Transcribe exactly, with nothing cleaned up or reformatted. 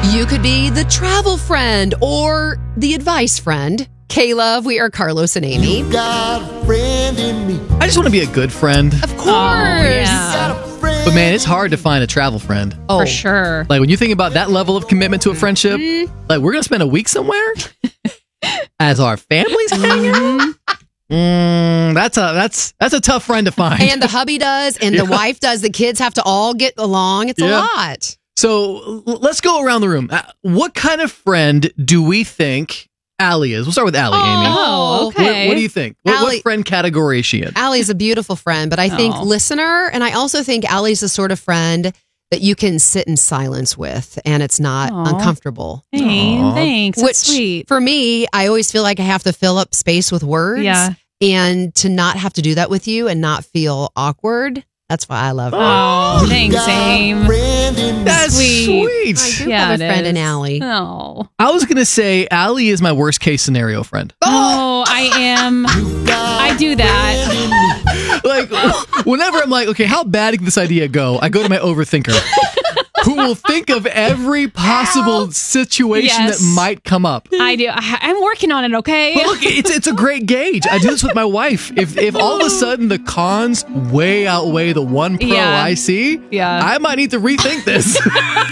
You could be the travel friend or the advice friend. K-Love, we are Carlos and Amy. You got a friend in me. I just want to be a good friend. Of course. Oh, yeah. Got a friend. But man, it's hard to find a travel friend. Oh, For sure. Like when you think about that level of commitment to a friendship, like we're going to spend a week somewhere as our families hang out. Mm, that's a that's that's a tough friend to find. And the hubby does, and the Yeah. wife does. The kids have to all get along. It's a Yeah. lot. So l- let's go around the room. Uh, What kind of friend do we think Allie is? We'll start with Allie, Amy. Oh, What, okay. what do you think? What, what Allie- friend category is she in? Allie's a beautiful friend, but I think Oh. listener, and I also think Allie's the sort of friend that you can sit in silence with, and it's not Aw. uncomfortable. Hey, Aw. thanks. Which, That's sweet. for me, I always feel like I have to fill up space with words. Yeah. And to not have to do that with you and not feel awkward, that's why I love her. Oh, thanks, Got a Aim. friend in me. That's Sweet. sweet. I do Yeah, have a it friend in is. Allie. Oh. I was going to say Allie is my worst case scenario friend. Oh, I am. I do that. Like, whenever I'm like, okay, how bad can this idea go? I go to my overthinker, who will think of every possible situation Yes. that might come up. I do. I, I'm working on it, okay? But look, it's it's a great gauge. I do this with my wife. If if all of a sudden the cons way outweigh the one pro Yeah. I see, Yeah. I might need to rethink this.